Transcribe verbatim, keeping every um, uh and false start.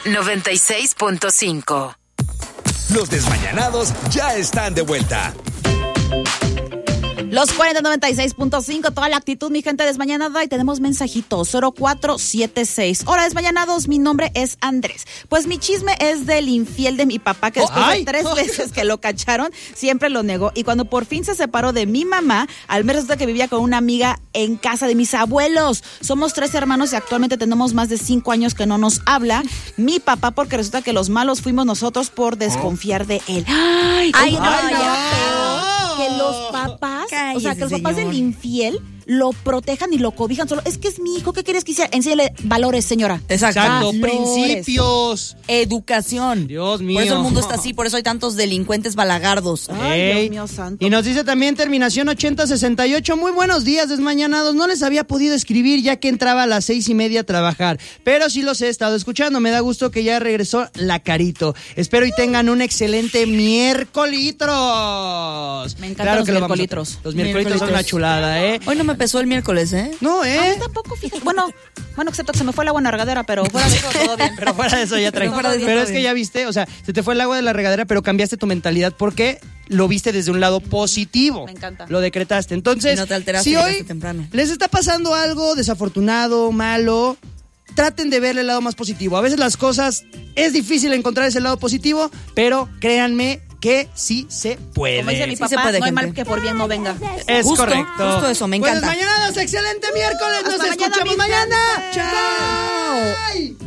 noventa y seis punto cinco. Los desmañanados ya están de vuelta. Los cuarenta noventa y seis punto cinco, toda la actitud, mi gente desmañanada, y tenemos mensajitos, cero cuatro siete seis. Hola, desmañanados, mi nombre es Andrés. Pues mi chisme es del infiel de mi papá, que después oh, de tres oh. veces que lo cacharon, siempre lo negó. Y cuando por fin se separó de mi mamá, al mes resulta que vivía con una amiga en casa de mis abuelos. Somos tres hermanos y actualmente tenemos más de cinco años que no nos habla mi papá, porque resulta que los malos fuimos nosotros por desconfiar de él. Ay, ay, no, ay, no. Que los papás, Cállese, o sea, que los papás señor. del infiel lo protejan y lo cobijan solo. Es que es mi hijo, ¿qué quieres que hiciera? Enséñale valores, señora. Exacto, valores. Principios. Educación. Dios mío. Por eso el mundo está así, por eso hay tantos delincuentes balagardos. Ay, Ey. Dios mío santo. Y nos dice también terminación ochenta sesenta y ocho. Muy buenos días, desmañanados. No les había podido escribir ya que entraba a las seis y media a trabajar, pero sí los he estado escuchando. Me da gusto que ya regresó la Carito. Espero y tengan un excelente miércolitros. Me encantan claro los miércolitros. Los miércolitros son una chulada, ¿eh? Hoy no me pesó el miércoles, ¿eh? No, ¿eh? A mí tampoco, fíjate. Bueno, bueno, excepto que se me fue el agua en la regadera, pero fuera de eso todo bien. Pero fuera de eso ya tranquilo. Pero, pero es que ya viste, o sea, se te fue el agua de la regadera, pero cambiaste tu mentalidad porque lo viste desde un lado positivo. Me encanta. Lo decretaste. Entonces, no te alteraste, si hoy temprano. les está pasando algo desafortunado, malo, traten de verle el lado más positivo. A veces las cosas, es difícil encontrar ese lado positivo, pero créanme que sí se puede. Como dice mi papá, sí puede, no hay mal que por bien no venga. Es justo, correcto. Justo eso, me encanta. Pues mañana, excelente miércoles. Hasta Nos mañana, escuchamos mañana. Chao.